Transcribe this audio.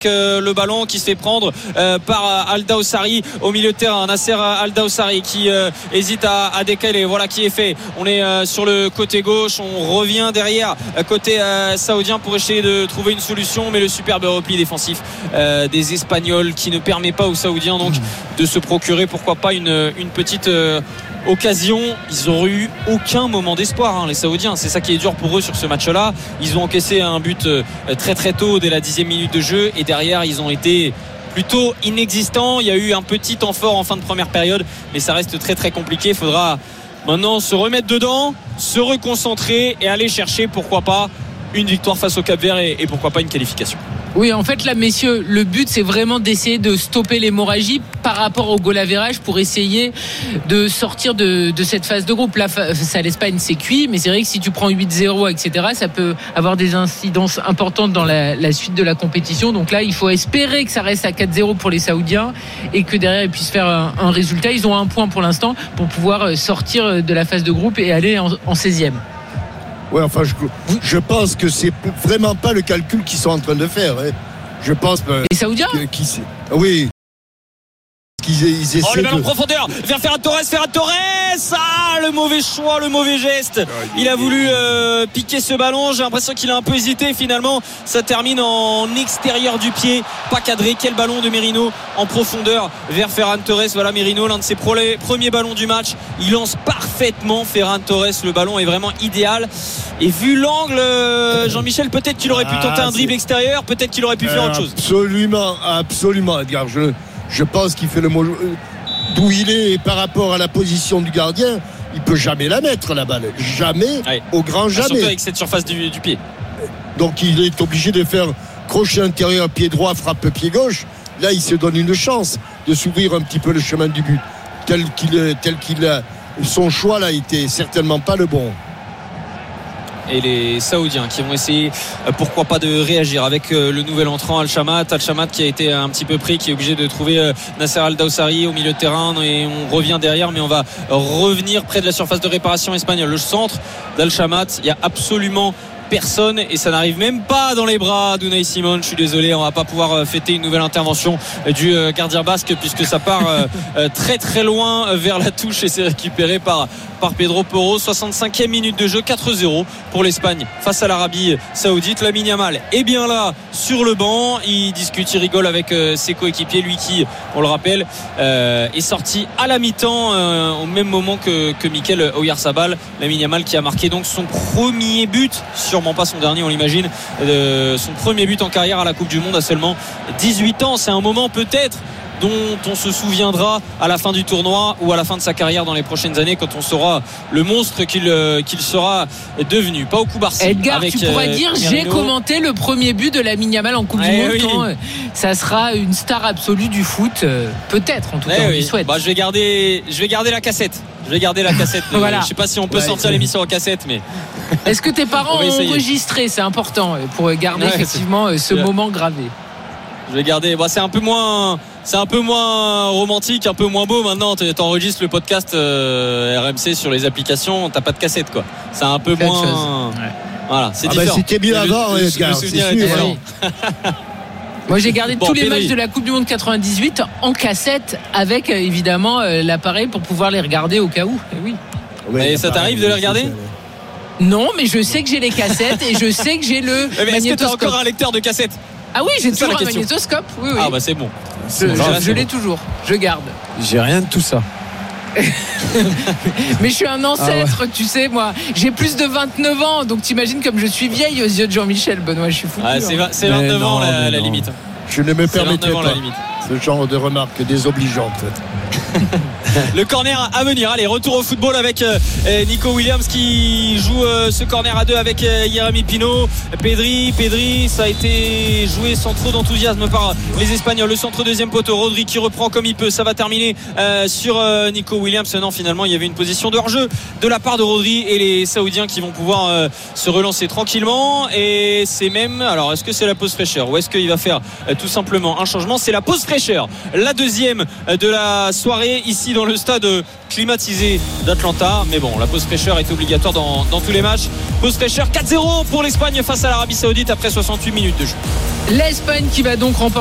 le ballon qui se fait prendre par Al-Dawsari au milieu de terrain. Nasser Al-Dawsari qui hésite à décaler. Voilà qui est fait. On est sur le côté gauche, on revient derrière côté saoudien pour essayer de trouver une solution, mais le superbe repli défensif des Espagnols qui ne permet pas aux Saoudiens donc de se procurer pourquoi pas une petite occasion. Ils n'ont eu aucun moment d'espoir, les Saoudiens. C'est ça qui est dur pour eux sur ce match-là. Ils ont encaissé un but très très tôt dès la 10e minute de jeu, et derrière ils ont été plutôt inexistants. Il y a eu un petit temps fort en fin de première période, mais ça reste très très compliqué. Il faudra maintenant se remettre dedans, se reconcentrer et aller chercher pourquoi pas une victoire face au Cap-Vert et pourquoi pas une qualification. Oui, en fait là messieurs, le but c'est vraiment d'essayer de stopper l'hémorragie par rapport au goal average pour essayer de sortir de cette phase de groupe. Là face à l'Espagne c'est cuit, mais c'est vrai que si tu prends 8-0 etc, ça peut avoir des incidences importantes dans la suite de la compétition. Donc là il faut espérer que ça reste à 4-0 pour les Saoudiens et que derrière ils puissent faire un résultat. Ils ont un point pour l'instant pour pouvoir sortir de la phase de groupe et aller en 16e. Ouais, enfin, je pense que c'est vraiment pas le calcul qu'ils sont en train de faire. Je pense. Les Saoudiens oui. Ils essaient le ballon en profondeur vers Ferran Torres. Le mauvais choix, le mauvais geste. Il a voulu piquer ce ballon. J'ai l'impression qu'il a un peu hésité. Finalement ça termine en extérieur du pied, pas cadré. Quel ballon de Merino en profondeur vers Ferran Torres. Voilà Merino, l'un de ses premiers ballons du match. Il lance parfaitement Ferran Torres. Le ballon est vraiment idéal. Et vu l'angle, Jean-Michel, peut-être qu'il aurait pu tenter un dribble extérieur. Peut-être qu'il aurait pu faire autre chose. Absolument Edgar. Je pense qu'il fait le mot d'où il est, et par rapport à la position du gardien, il peut jamais la mettre la balle, jamais, au grand jamais. Surtout avec cette surface du pied. Donc il est obligé de faire crochet intérieur, pied droit, frappe pied gauche. Là il se donne une chance de s'ouvrir un petit peu le chemin du but. Tel qu'il a, son choix là était certainement pas le bon. Et les Saoudiens qui vont essayer pourquoi pas de réagir avec le nouvel entrant Al-Shamat qui a été un petit peu pris, qui est obligé de trouver Nasser Al-Dawsari au milieu de terrain, et on revient derrière, mais on va revenir près de la surface de réparation espagnole. Le centre d'Al-Shamat, il y a absolument personne et ça n'arrive même pas dans les bras d'Unai Simon. Je suis désolé, on va pas pouvoir fêter une nouvelle intervention du gardien basque puisque ça part très très loin vers la touche et c'est récupéré par Pedro Porro. 65e minute de jeu, 4-0 pour l'Espagne face à l'Arabie Saoudite. Lamine Yamal est bien là sur le banc, il discute, il rigole avec ses coéquipiers, lui qui, on le rappelle, est sorti à la mi-temps au même moment que Mikel Oyarzabal. Lamine Yamal qui a marqué donc son premier but, sûrement pas son dernier on l'imagine, son premier but en carrière à la Coupe du Monde à seulement 18 ans. C'est un moment peut-être dont on se souviendra à la fin du tournoi ou à la fin de sa carrière dans les prochaines années, quand on saura le monstre qu'il sera devenu. Pas au coup Barcy. Edgar, avec, tu pourrais dire Merino. J'ai commenté le premier but de Lamine Yamal en Coupe du Monde quand ça sera une star absolue du foot, peut-être en tout cas on lui souhaite. Je vais garder la cassette. Voilà. Je sais pas si on peut sortir l'émission en cassette, mais est-ce que tes parents ont enregistré? C'est important pour garder effectivement ce moment gravé. Je vais garder. C'est un peu moins romantique, un peu moins beau maintenant. T'enregistres le podcast RMC sur les applications, t'as pas de cassette quoi. C'est un peu moins. Voilà, c'est différent. C'était mieux avant, Edgar. C'est sûr. Moi j'ai gardé tous les matchs de la Coupe du Monde 98 en cassette avec évidemment l'appareil pour pouvoir les regarder au cas où. Et ça t'arrive de les regarder? Non, mais je sais que j'ai les cassettes et je sais que j'ai le magnétoscope. Est-ce que t'as encore un lecteur de cassettes? Ah oui, j'ai toujours un magnétoscope. Oui. Ah bah c'est bon. Je l'ai toujours. Je garde. J'ai rien de tout ça. Mais je suis un ancêtre, tu sais, moi. J'ai plus de 29 ans, donc t'imagines comme je suis vieille aux yeux de Jean-Michel. Benoît, je suis fou. C'est 29 ans la limite. Je ne me permettrai pas ce genre de remarques désobligeantes. Le corner à venir. Allez, retour au football avec Nico Williams qui joue ce corner à deux avec Jérémy Pino. Pedri, ça a été joué sans trop d'enthousiasme par les Espagnols. Le centre deuxième poteau, Rodri qui reprend comme il peut. Ça va terminer sur Nico Williams. Non, finalement il y avait une position de hors-jeu de la part de Rodri et les Saoudiens qui vont pouvoir se relancer tranquillement. Et c'est même, alors est-ce que c'est la pause fraîcheur ou est-ce qu'il va faire tout simplement un changement, c'est la pause fraîcheur, la deuxième de la soirée ici dans le stade climatisé d'Atlanta. Mais bon, la pause fraîcheur est obligatoire dans tous les matchs. Pause fraîcheur 4-0 pour l'Espagne face à l'Arabie Saoudite après 68 minutes de jeu. L'Espagne qui va donc remporter